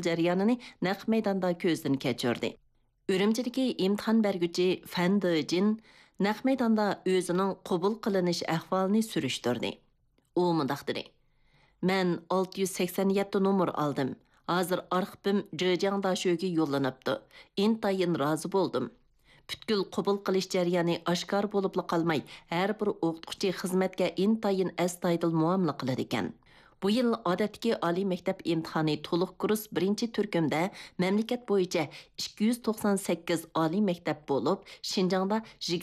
jarayonini naq maydonda ko'zdan kechirdi. Үрімчідегі imtihon berguvchi Fan Dejin naq maydonda o'zining qabul qilinish ahvolini surishtirdi. U mundaq dedi: "Men 687 nomer aldım. Hozir arxivim Zhejiangda shuga yo'llanibdi. Intayin rozi bo'ldim. Бүткіл qabul qilish jarayoni oshkor bo'lib qolmay, har bir o'qituvchi xizmatga intayin astoydil muomala qiladi ekan." Bu yil odatdagi oliy maktab imtihoni to'liq kurs 1-turkumda mamlakat bo'yicha 298 oliy maktab bo'lib, Şinjangda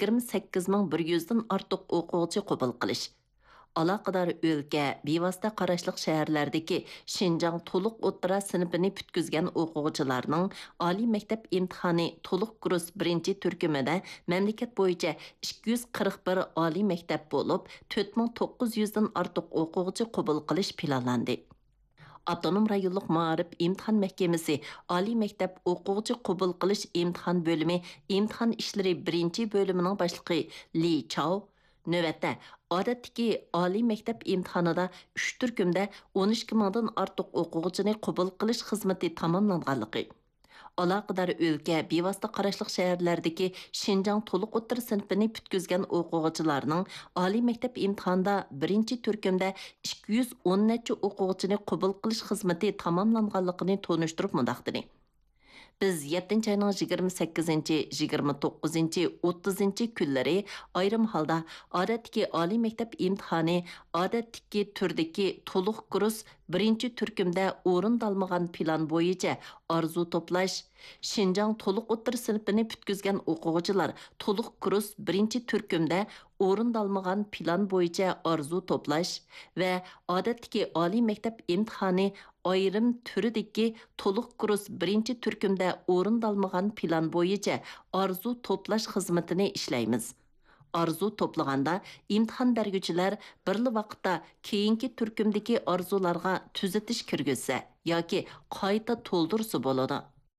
28100 dan ortiq o'quvchi qabul qilish. Aloqador o'lka, bevosita qarashliq shaharlardagi Şinjang to'liq o'ttira sinfini putkizgan o'quvchilarning oliy maktab imtihoni to'liq kurs 1-turkumida mamlakat bo'yicha 241 oliy maktab bo'lib, 4900 dan ortiq o'quvchi qabul qilish planlandi. Avtonom rayonluq ma'arif imtihon mahkamasi oliy maktab o'quvchi qabul qilish imtihon bo'limi imtihon ishlari 1-bo'limining boshlig'i Li Chao navbatda odatdagi oliy maktab imtihonida 3 turkumda 12 mingdan ortiq o'quvchini qabul qilish xizmati tamomlanganligi, aloqador o'lka, bevosita qarashliq shaharlardagi Şinjang to'liq o'rta sinfini putkizgan o'quvchilarning oliy maktab imtihonida 1-turkumda 210 necha o'quvchini qabul qilish xizmati tamomlanganligini tonishtirib mundaq dedi: Biz 7 ayning 28, 29, 30 kunlari ayrim holda odatdagi oliy maktab imtihoni odatdagi turdagi to'liq kurs 1-turkumda o'rindalmagan plan bo'yicha arzu to'plash, Şinjang to'liq o'rta sinfini putkizgan o'quvchilar to'liq kurs 1-turkumda o'rindalmagan plan bo'yicha arzu to'plash va odatdagi oliy maktab imtihoni ayrim turidagi to'liq kurs 1-turkumda o'rindalmagan plan bo'yicha arzu to'plash xizmatini ishlaymiz. Arzu to'plaganda imtihon berguvchilar birli vaqtda keyingi turkumdagi arzularga tuzatish kirgizsa yoki qayta to'ldirsa bo'ladi.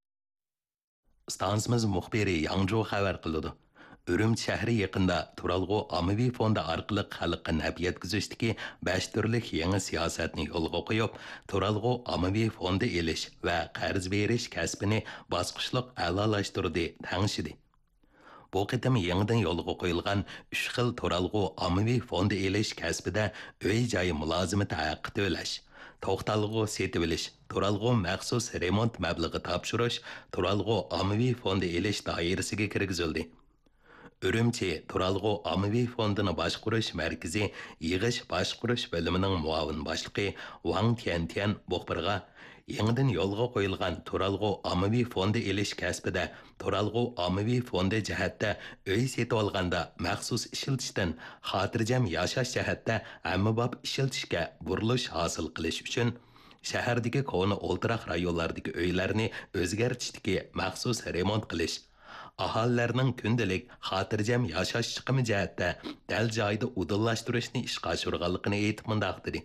Stansimiz muxbiri Yangzhou xabar qildi. Үрümçi shahri yaqinda Turalg'u ommaviy fondi orqali xalqqa naf yetkazishdagi 5 turli yangi siyosatni yo'lga qo'yib, Turalg'u ommaviy fondi elish va qarz berish kasbini bosqichliq a'lolashtirdi, tangshidi. Bu qitim yangidan yo'lga qo'yilgan 3 xil Turalg'u ommaviy fondi elish kasbida uy-joy mulozimati haqqi to'lash, to'xtalg'u setib olish, Turalg'u maxsus remont mablag'i topshirish Turalg'u ommaviy fondi elish doirasiga kirgizildi. Үрümçi Turalg'u ommaviy fondini boshqarish markazi yig'ish boshqarish bo'limining muavin boshlig'i Wang Tiantian muxbirga yangidan yo'lga qo'yilgan Turalg'u ommaviy fondi elish kasbida Turalg'u ommaviy fondi jihatda uy setib olganda maxsus ishiltishdan xotirjam yashash jihatda hammabop ishiltishga burilish hosil qilish uchun shahardagi koni o'ltiraq rayonlardagi uylarni o'zgartishdagi maxsus remont qilish, aholilarning kundalik xotirjam yashash chiqimi jihatda dal joyda udillashtirishni ishga oshirganligini aytib mundaq dedi.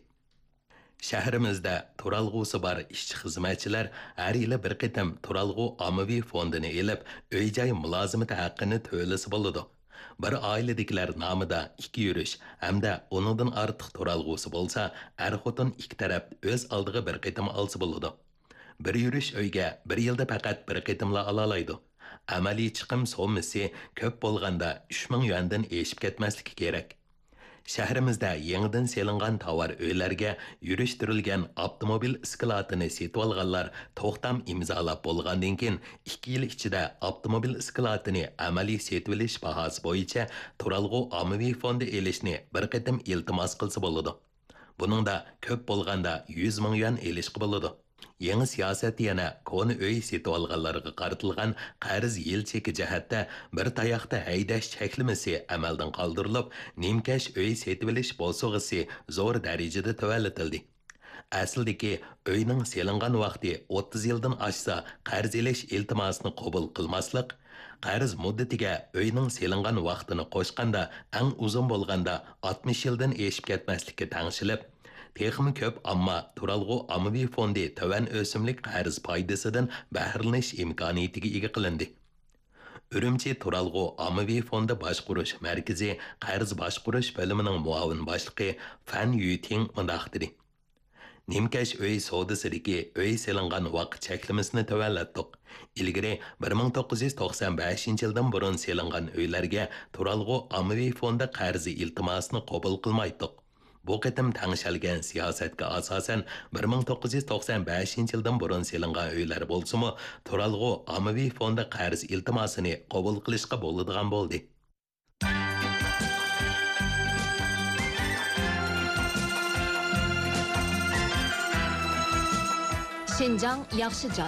Shahrimizda Turalg'usi bor ishchi xizmatchilar har yili bir qitim Turalg'u ommaviy fondini elib, uy-joy mulozimati haqqini to'lasa bo'ladi. Bir oiladagilar nomida 2 yurish hamda uningdan ortiq Turalg'usi bo'lsa, er-xotin ikki taraf o'z oldiga bir qitim olsa bo'ladi. Bir yurish uyga bir yilda faqat bir qitimla ola-oladi. Amaliy chiqim so'mmasi ko'p bo'lganda 3000 yuandan eshib ketmasligi kerak. Shahrimizda yangidan selingan tovar uylarga yurishtirilgan avtomobil iskilatini setib olganlar to'xtam imzolab bo'lgandan keyin 2 yil ichida avtomobil iskilatini amaliy setib olish bahosi bo'yicha Turalg'u ommaviy fondi elishni bir qatim iltimos qilsa bo'ladi. Buningda ko'p bo'lganda 100 ming yuan elishga bo'ladi. Yangi siyosat yana koni uy setib olganlarga qaratilgan qarz yil cheki jihatda bir tayoqda haydash cheklimasi amaldan qoldirilib, nimkash uy setib olish bosug'isi zo'r darajada tuvallatildi. Aslidagi uyning selingan vaqti 30 yildan oshsa qarz elish iltimosini qabul qilmaslik, qarz muddatiga uyning selingan vaqtini qo'shganda eng uzun bo'lganda 60 yildan eshib ketmaslikka tangshilib, texmi ko'p ammo Turalg'u ommaviy fondi tovan o'simlik qarz foydasidan bahralanish imkoniyatiga ega qilindi. Үрümçi Turalg'u ommaviy fondi boshqarish markazi qarz boshqarish bo'limining muavin boshlig'i Fan Yuting mundaq dedi. Nimkash uy savdosidagi uy selingan vaqt cheklamasini tavalatdiq. Ilgari 1995 yildan burun selingan uylarga turalg'u ommaviy fondi qarzi iltimosini qabul qilmaydiq. Bu qitim tangshalgan siyosatga asosan 1995 yildan burun selingan uylar bo'lsa-mu, turalg'u ommaviy fondi qarz iltimosini qabul qilishga bo'ladigan bo'ldi. Şinjan yaxşı joy.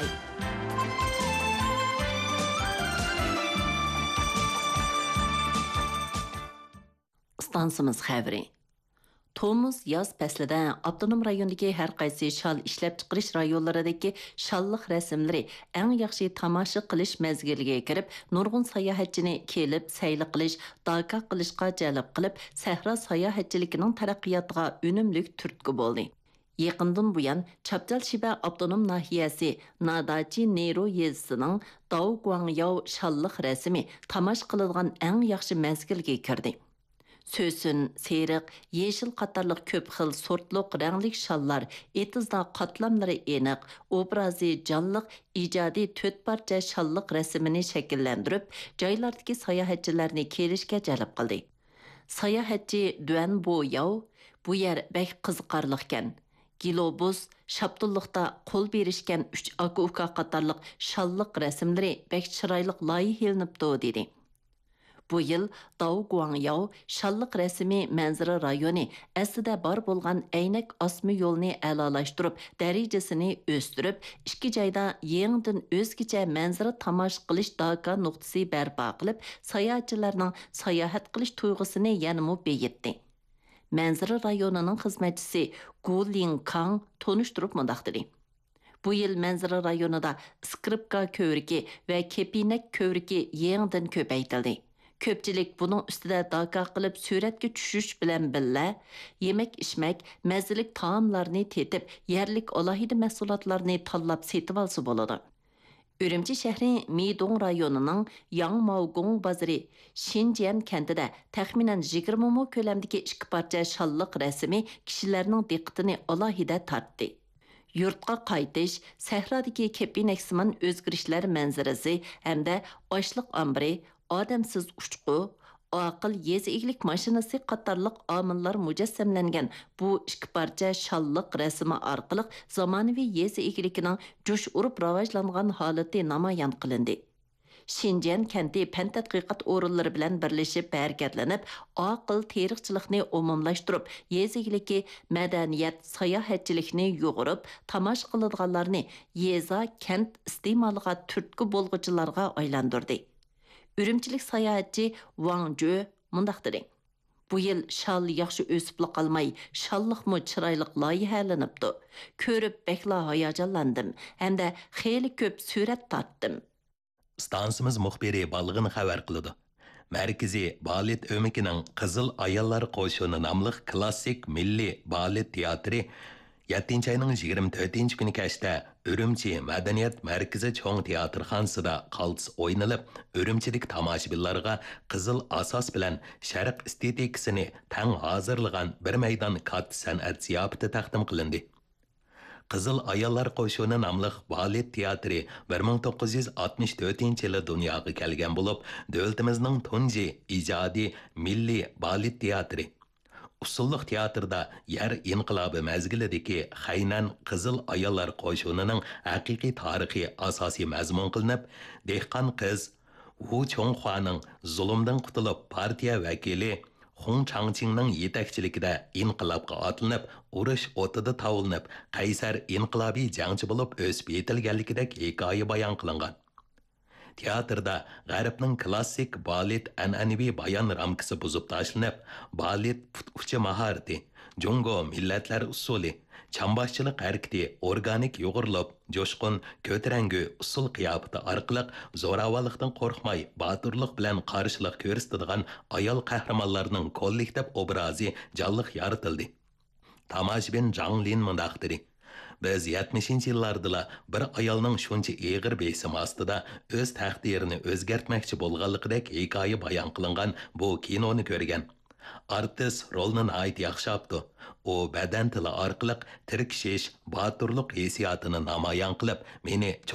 Stansımız xəbri. Tomuz yaz fəslində avtonom rayondakı hər qaysı şal işləp çıxırış rayonlarındakı şallıq rəsmləri ən yaxşı tamaşa qilish məzgiliga kirib, nurgun sayohatchini kelib sayli qilish, daka qilishqa jalb qilib, sahra sayohatchilikning taraqqiyotiga unumlik turtki bo'ldi. Yaqindan buyan Chapdal Shiba avtonom nahiyasi Nadachi Nero yezisining Dao Guangyao şallıq rəsmi tamash qiladigan ən yaxshi məzgilga kirdi. Сөсін, серік, ешіл қатарлық көп xil sortluq rənglik şallar, etizda qatlamları eniq, obrazı canlıq, icadi 4 parça şallıq rəsmini şəkilləndirib, joylardakı sayohatchilarni kelishga jalb qildi. Sayohatchi Duan Bo Yao, bu yer bək qiziqarliqkan. Gilobus, Şapdulluqda qol berishgan 3 aka-uka qatarlıq şallıq rəsmləri bək çırayliq layihəlinibdi dedi. Bu yıl Dao Guangyao şallıq rəsmi mənzara rayoni əslində bar bolğan əynək asma yolunu əlalaşdırıb, dərəcəsini östürüb, iki joyda yenidən özgəcə mənzara tamaşa qilish daka nuqtası bərpa qilib, sayohatchilarning sayohat qilish tuyg'usini yanımı beyitdi. Mənzara rayonining xizmatchisi Gu Ling Kang tonuşdurub mundaq dedi. Bu yıl mənzara rayonida skripka kövriki və kepinek kövriki yenidən köpəytildi. Köpçilik bunun üstüdə daka qilib suratga tushish bilan billa yemək içmək, məzzilik taamlarını tetib, yerlik alohida mahsulotlarni tanlab setib olsa bo'ladi. Ürümçi şəhri Midong rayonunun Yang Maogong bazarı Şinjian kentida təxminən 20 ming ko'lamdagi 2 parcha şallıq rəsmi kishilarning diqqətini alohida tortdi. Yurtqa qaytish, sahradagi kepineksiman o'zgarishlar manzarasi hamda ochliq ambri, odamsiz uchqu, aqil yezi eglik mashinasi qatarlıq amillar mujassamlangan bu 2 parcha şallıq rəsmi orqali zamonaviy yezi eglikning jo'sh urib rivojlangan holati namoyon qilindi. Şinjian kenti fan tadqiqot o'rinlari bilan birlashib harakatlanib, aqil tarixchilikni umumlashtirib, yezi egliki, madaniyat, sayohatchilikni yo'g'irib, tamash qiladiganlarni yeza kent iste'moliga turtki bo'lg'uchilarga aylantirdi. Ürümçilik sayohatchi Wang Zhu mundaq dedi. Bu yil şal yaxshi o'sibli qolmay, shallықмы chiroyliq loyihalanibdi. Ko'rib bekla hayajonlandim, hamda xeyli ko'p surat tortdim. Stansimiz muxbiri balg'in xabar qiladi. Markaziy balet o'mikining Qizil ayollar qo'shini nomli klassik milliy balet teatri 7 ayning 24 kuni kashda Ürümçi Madaniyat Markazi cho'ng teatrxonasida qaltis o'ynalib, Ürümchilik tomoshabinlarga qizil asos bilan sharq estetikasini tang hozirlagan bir maydon katta san'at ziyofati taqdim qilindi. Qizil ayollar qo'shini nomli balet teatri 1964 yili dunyoga kelgan bo'lib, davlatimizning tunji ijodiy milliy balet teatri. Usulluq teatrda yer inqilobi mezgilidagi Xaynan Qizil ayollar qo'shinining haqiqiy tarixi asosiy mazmun qilinib, dehqon qiz Wu Chonghuaning zulmdan qutulib partiya vakili Hong Changqingning yetakchiligida inqilobga otlanib, urush o'tida tavulinib, qaysar inqilobiy jangchi bo'lib o'sib yetilganligidek hikoya bayon qilingan. Teatrda G'arbning klassik balet an'anaviy bayon ramkasi buzib tashlanib, balet uchi mahorati, Jungo millatlar usuli, chamboshchilik harakati organik yo'g'irlab, jo'shqin, ko'tarangi usul qiyofati orqali zo'ravonlikdan qo'rqmay, boturlik bilan qarshilik ko'rsatadigan ayol qahramonlarning kollektiv obrazi jonliq yoritildi. Tomoshabin Zhang Lin mundaq dedi. Biz 70-yillarda bir ayolning shuncha eg'ir besim ostida o'z taqdirini o'zgartmoqchi bo'lganligidek hikoya bayon qilingan bu kinoni ko'rgan. Artist rolni nihoyat yaxshi yaptı. U badan tili orqali tirkishish, boturlik hissiyotini namoyon qilib, meni